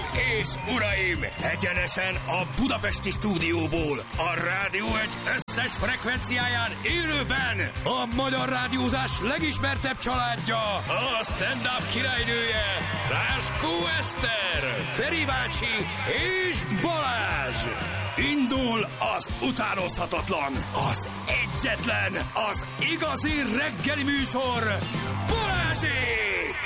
és uraim, egyenesen a budapesti stúdióból, a Rádió Egy összes frekvenciáján élőben a magyar rádiózás legismertebb családja, a stand-up királynője, Láskó Eszter, Feri bácsi és Balázs. Indul az utánozhatatlan, az egyetlen, az igazi reggeli műsor, Balázsék!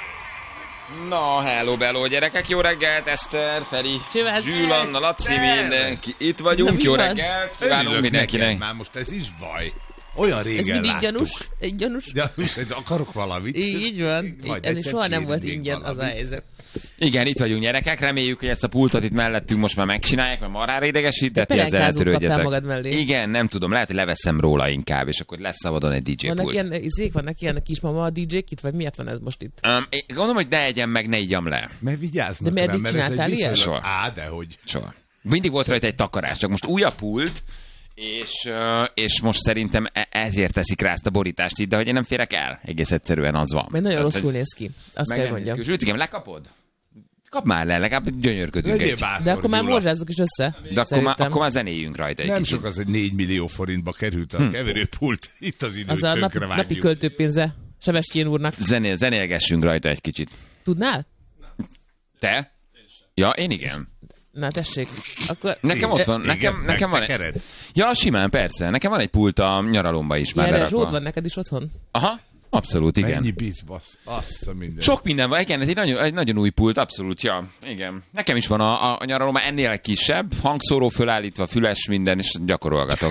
Na, hello, bello, gyerekek, jó reggelt, Eszter, Feri, Zsül, Anna, Laci, mindenki. Itt vagyunk, jó reggelt, kívánunk mindenkinek. Már most ez is baj. Olyan régen ez láttuk. gyanús. Gyanús, ez akarok valamit. Így van. Ez soha nem volt ingyen valamit. Az a helyzet. Igen, itt vagyunk, gyerekek, reméljük, hogy ezt a pultot itt mellettünk most már megcsinálják, mert marhára idegesít, de ezzel eltörődjetek. Magad mellé. Igen, nem tudom, lehet, hogy leveszem róla inkább, és akkor lesz szabadon egy DJ pult. Vannak ilyen kismama a DJ-k itt, vagy miért van ez most itt? Én gondolom, hogy ne egyen meg, ne igyam le. Mert vigyáznak de miért csináltál ilyen? Soha. Dehogy. Soha. Mindig volt rajta egy takarás, csak most új a pult, és most szerintem ezért teszik rá ezt a borítást itt, de hogy én nem férek el, egész egyszerűen az van. Mert nagyon rosszul néz ki, azt kell mondjam. Zsülcikém, lekapod? Kap már le, legalább gyönyörködünk egy. De akkor már morzsázzuk is össze. De akkor már zenéljünk rajta egy nem kicsit. sok az, hogy 4 millió forintba került a keverőpult. Itt az időt tönkre vágjuk. Az a napi költőpénze Sebestyén úrnak. Zenélgessünk rajta egy kicsit. Tudnál? Te? Ja, én igen. Na tessék. Akkor... Nekem ott van, nekem van egy... Ja, simán, persze. Nekem van egy pult a nyaralomba is már lerakva. Zsolt van neked is otthon? Aha, abszolút, igen. Mennyi bizbasz, azt a minden. Sok minden van, igen, ez egy nagyon új pult, abszolút, ja, igen. Nekem is van a nyaralomba, ennél kisebb, hangszóró fölállítva, füles minden, és gyakorolgatok.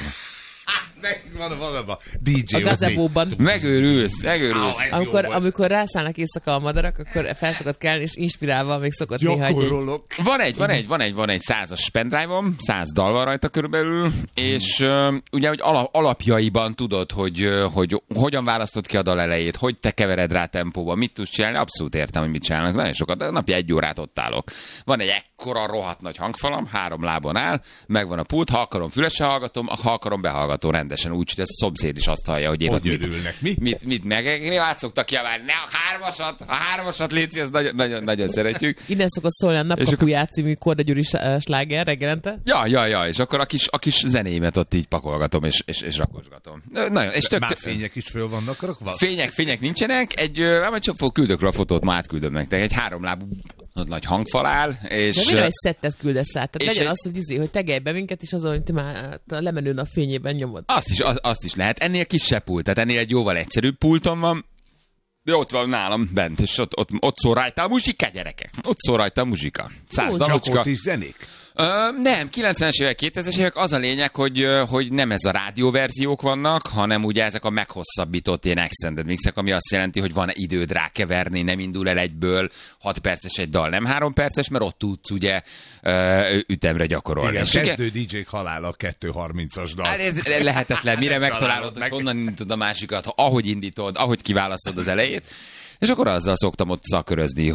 Van valami DJ. A gazebóban. Megőrülsz. Amikor rászállnak éjszaka a madarak, akkor fel szokott kelni, és inspirálva még szokott néha egy... Van egy 100-as pendrive-om, 100 dal van rajta körülbelül, és ugye, hogy alapjaiban tudod, hogy hogyan választod ki a dal elejét, hogy te kevered rá tempóba, mit tudsz csinálni, abszolút értem, hogy mit csinálnak, nagyon sokat, de napi 1 órát ott állok. Van egy ekkora rohadt nagy hangfalam, 3 lábon áll, megvan a pult, ha akarom fülesre hallgatom, ha akarom behallgatom rendesen, úgyhogy ez a szomszéd is azt hallja, hogy én hogy örülnek, mit mi át szoktak kiabálni, ne a hármasat léci, ezt nagyon szeretjük. Innen szokott szólni a Napkapuját című Korda Gyuri sláger reggelente. Ja, és akkor a kis zenémet ott így pakolgatom, és rakosgatom. Nagyon, és már fények is föl vannak rakva? Fények nincsenek, majd csak küldök rá a fotót, már átküldöm nektek, egy 3 lábú nagy hangfal áll, és... De miért egy szettet küldesz át? Tehát legyen az, hogy tegelj be minket, és azon, hogy te már a lemenő nap fényében nyomod. Azt is lehet. Ennél kisebb pult, tehát ennél egy jóval egyszerűbb pulton van, de ott van nálam bent, és ott szól rajta a muzsika, gyerekek. Ott szól rajta a muzsika. 100 dalocska. Csak is zenék? Nem, 90-es évek, 2000-es évek az a lényeg, hogy nem ez a rádióverziók vannak, hanem ugye ezek a meghosszabbított ilyen extended mixek, ami azt jelenti, hogy van időd rákeverni, nem indul el egyből 6 perces egy dal, nem 3 perces, mert ott tudsz ugye ütemre gyakorolni. Igen, kezdő DJ-k halála a 2.30-as dal. Hát ez lehetetlen, mire megtalálod, hogy honnan indítod a másikat, ahogy indítod, ahogy kiválasztod az elejét. És akkor azzal szoktam ott szakörözni,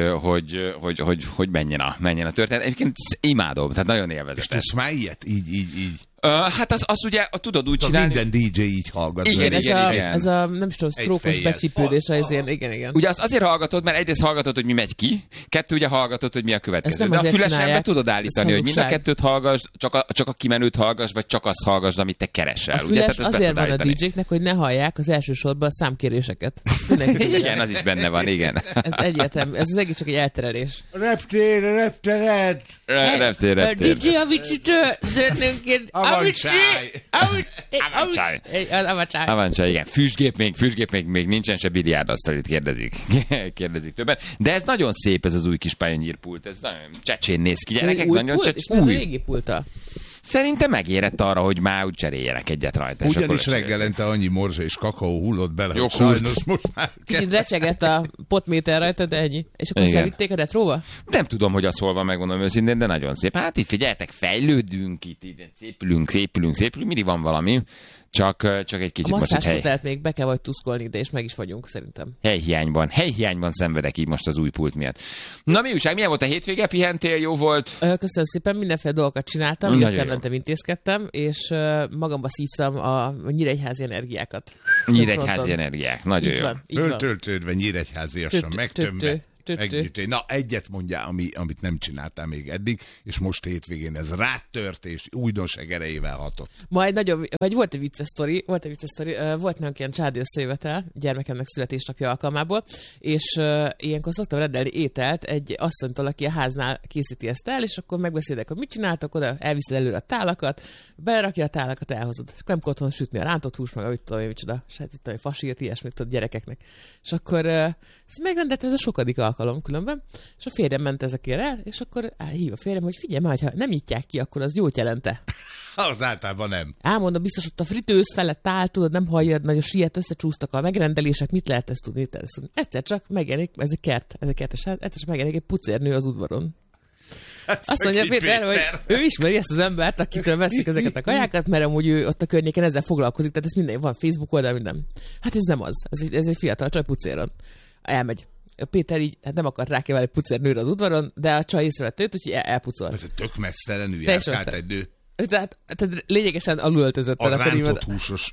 hogy menjen a történet. Egyébként imádom, tehát nagyon élvezetes. És tudsz már ilyet? Így. Hát az ugye, tudod úgy csinálni... Minden DJ így hallgat. Igen. Ez a nem is tudom, sztrófos becsípődés, igen. Ugye azt azért hallgatod, mert egyrészt hallgatod, hogy mi megy ki, 2 ugye hallgatod, hogy mi a következő. De a fülesen be tudod állítani, hogy mind a 2-t hallgass, csak a kimenőt hallgass, vagy csak azt hallgass, amit te keresel. A füles ugye? Azért van a DJ-knek, hogy ne hallják az első sorban a számkéréseket. Igen, az is benne van, igen. Ez egyértelmű, ez az egész csak egy elterelés. Reptér. DJ Avicii-től zöldnőnként Avancsáj, igen. Füstgép még nincsen, se biliárdasztalit kérdezik többen. De ez nagyon szép, ez az új kis pányonyírpult, ez nagyon csecsén néz ki, gyerekek. Nagyon új régi pulta. Szerintem megérett arra, hogy már úgy cseréljenek egyet rajta. Ugyanis reggelente annyi morzsa és kakaó hullott bele, hogy sajnos most már... Kicsit recsegett a potméter rajta, de ennyi. És akkor elvitték a retróba? Nem tudom, hogy az hol van, megmondom őszintén, de nagyon szép. Hát itt figyeljetek, fejlődünk, itt szépülünk, mindig van valami. Csak egy kicsit a most egy hely. Tehát még be kell vagy tuszkolni, de és meg is vagyunk szerintem. Helyhiányban szenvedek így most az új pult miatt. Na mi újság, milyen volt a hétvége? Pihentél, jó volt? Köszönöm szépen, mindenféle dolgokat csináltam, jöttem, intézkedtem, és magamba szívtam a nyíregyházi energiákat. Nyíregyházi energiák, nagyon jó. Töltődve nyíregyháziasan megtömve. Na, egyet mondjál, amit nem csináltál még eddig, és most hétvégén ez rátört, és újdonság erejével hatott. Vagy volt egy vicces sztori, volt nálunk ilyen családi összejövetel gyermekemnek születésnapja alkalmából, és ilyenkor szoktam rendelni ételt egy asszonytól, aki a háznál készíti ezt el, és akkor megbeszélek, hogy mit csináltak oda, elviszed előre a tálakat, berakja a tálakat, elhozod. És nem kell otthon sütni a rántott hús, meg mit tudom én, micsoda, fasírt, ilyesmit tudod gyerekeknek. És akkor megrendelt ez a sokadik alkalom különben, és a férjem ment ezekért el, és akkor hív a férjem, hogy figyelj már, ha nem nyitják ki, akkor az jót jelente. Az általában nem. Mondom, biztos ott a fritőz felett áll, tudod, nem hallja, nagyon siet, összecsúsztak a megrendelések, mit lehet ezt tudni? Egyszer csak megjelenik, ez egy kertes, egyszer csak megjelenik egy pucérnő az udvaron. Azt mondja Péter, hogy ő ismeri ezt az embert, akitől veszik ezeket a kajákat, mert amúgy ő ott a környéken ezzel foglalkozik, tehát ez minden, van Facebook oldal, minden. Hát ez nem az, ez egy fiatal csaj pucéron. Elmegy. Péter így nem akart rákevelni egy pucérnőre az udvaron, de a csaj észrevett őt, úgyhogy elpucolt. Tök mesztelenül járkált egy nő. Tehát lényegesen alulöltözött. A rántott húsos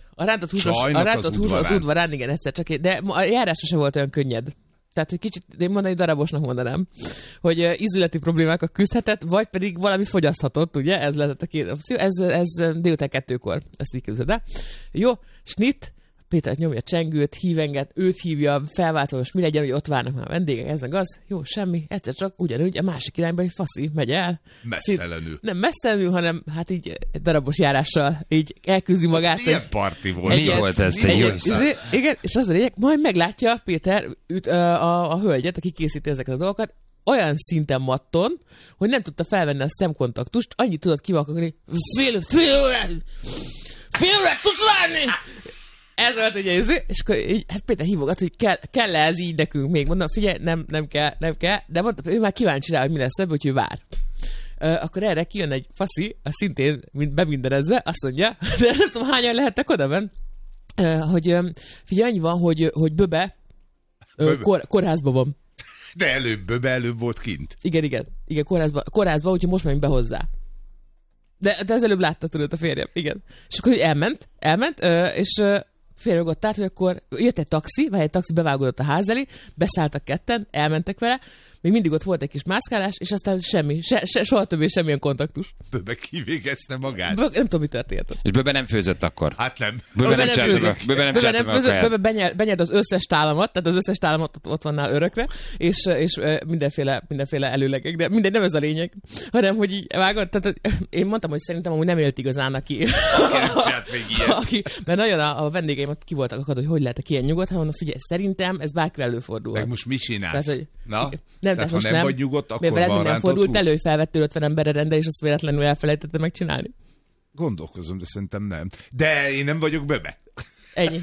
az udvarán, igen, egyszer csak. De a járása sem volt olyan könnyed. Tehát egy kicsit, én mondani darabosnak mondanám, hogy ízületi problémákkal küzdhetett, vagy pedig valami fogyaszthatott, ugye? Ez lehetett a két opció. Ez délután 2-kor. Ezt így képzeld el. Jó, snit. Péter nyomja a csengőt, hívenget, őt hívja, felváltós, mi legyen, hogy ott várnak már a vendégek, ez meg az. Jó, semmi, egyszer csak ugyanúgy a másik irányba egy faszi megy el. Messzelenül. Nem messzelenül, hanem hát így darabos járással így elküzdi magát. Milyen parti volt? Mi volt ez, te jó? Igen, és az a lényeg, majd meglátja Péter a hölgyet, aki készíti ezeket a dolgokat, olyan szinten matton, hogy nem tudta felvenni a szemkontaktust, annyit tudott kivakarni, fél órát tudsz várni! Ez volt egy érző, és akkor így, hát Péter hívogat, hogy kell ez így nekünk még. Mondom, figyelj, nem kell, de mondta, ő már kíváncsi rá, hogy mi lesz ebből, hogy ő vár. Akkor erre kijön egy faszi, szintén beminderezve, azt mondja, de nem tudom, hányan lehettek oda benn, hogy figyelj, annyi van, hogy Böbe kórházban van. De előbb volt kint. Igen, kórházban, úgyhogy most megyünk be hozzá. De az előbb látta, tudod, a férjem, igen. És akkor elment, és férjem ott állt, hogy akkor jött egy taxi bevágódott a ház elé, beszálltak ketten, elmentek vele, még mindig ott volt egy kis mászkálás, és aztán semmi, soha többé semmilyen kontaktus. Böbe kivégezte magát. Nem tudom, mi történt. És Böbe nem főzött akkor? Hát nem. Böbe nem főzött. Böbe benyert az összes tálamat, tehát az összes tálamat ott van nála örökre, és mindenféle előlegek, de mindegy, nem ez a lényeg, hanem, hogy így vágott, tehát én mondtam, hogy szerintem amúgy nem élt igazán aki mert nagyon a vendégeim ott ki voltak akad, hogy lehet ilyen nyugodt, hanem mondom, figyelj, szerintem ez bárkivel előfordul. Meg most mit csinálsz? Tehát, na? Nem, tehát ha nem vagy nyugodt, akkor van rántott nem fordult elő, hogy felvettél 50 emberre rendel, és azt véletlenül elfelejtette megcsinálni. Gondolkozom, de szerintem nem. De én nem vagyok Böbe. Ennyi.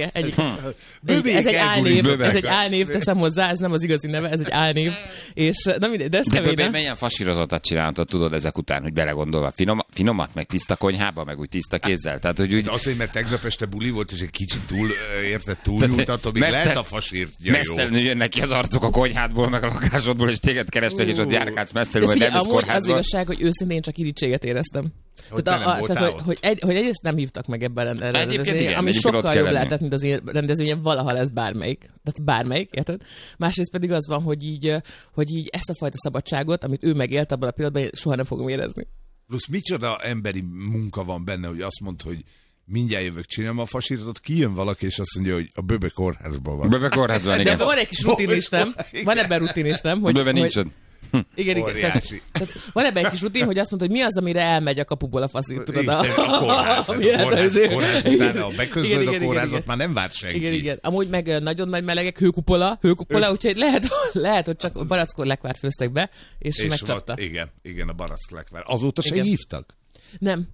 Ez egy álnév, teszem hozzá, ez nem az igazi neve, ez egy álnév. És na mindegy, de ez kemény. De milyen fasírozottat csináltad, tudod ezek után, hogy belegondolva finomat, meg tiszta konyhába, meg úgy tiszta kézzel. Tehát, hogy úgy... Azért, mert tegnap este buli volt, és egy kicsit túlnyúltat, amíg lehet a fasírt. Mesztelenül jönnek ki az arcok a konyhádból, meg a lakásodból, és téged kerestek, és ott járkálsz mesztelenül, vagy nem ez kórházban. Az igazság, hogy őszintén csak irítséget éreztem. Hogy egyrészt nem hívtak meg ebben a rendezvényen, ami sokkal jobb lehetett, mint az én rendezvényen, valaha lesz bármelyik. Tehát bármelyik, érted? Másrészt pedig az van, hogy így ezt a fajta szabadságot, amit ő megélt abban a pillanatban, soha nem fogom érezni. Plusz micsoda emberi munka van benne, hogy azt mondta, hogy mindjárt jövök, csinálom a fasírotot, kijön valaki, és azt mondja, hogy a Böbe kórházban van. Böbe kórházban, igen. De van egy kis rutin is, nem? Van ebben rutin is, nem? Böbe nincs. Igen. Tehát van ebben egy kis rutin, hogy azt mondta, hogy mi az, amire elmegy a kapuból a faszír, tudod? A kórház utána, a beközlöd a kórházat, már nem várt senki. Igen. Amúgy meg nagyon nagy melegek, hőkupola, úgyhogy lehet, hogy csak barackor lekvárt főztek be, és megcsapta. Igen, a barack lekvár. Azóta se hívtak? Nem.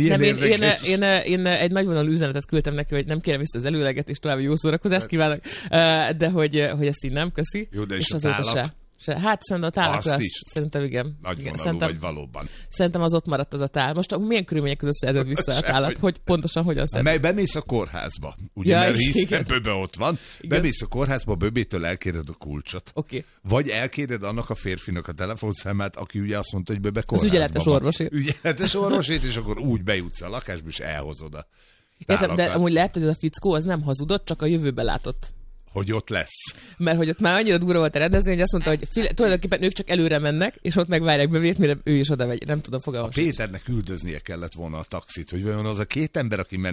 Én egy nagyvonalú üzenetet küldtem neki, hogy nem kérem vissza az előleget, és további jó szórakozást kívánok, de hogy ezt így nem, köszi. Jó, de és a tálak? Hát szerintem a tálak szerintem igen. Nagyvonalú vagy valóban. Szerintem az ott maradt az a tál. Most milyen körülmények között szerzed vissza a tálat? Hogy pontosan hogyan szerzed? Mely bemész a kórházba. Ugye, mert hiszen Böbe ott van. Igen. Bemész a kórházba, Böbétől elkéred a kulcsot. Okay. Vagy elkéred annak a férfinak a telefonszámát, aki ugye azt mondta, hogy Böbe kórházban az ügyeletes orvosét. Ügyeletes orvosét, és akkor úgy bejutsz a lakásba, és elhozod a tálakat. De amúgy lehet, hogy az a fickó az nem hazudott, csak a jövőbe látott. hogy ott lesz. Mert hogy ott már annyira durva volt a rendezvény, hogy azt mondta, hogy tulajdonképpen ők csak előre mennek, és ott megvárják bevét, mire ő is oda megy. Nem tudom, fogalmam. Péternek üldöznie kellett volna a taxit, hogy vajon az a két ember, aki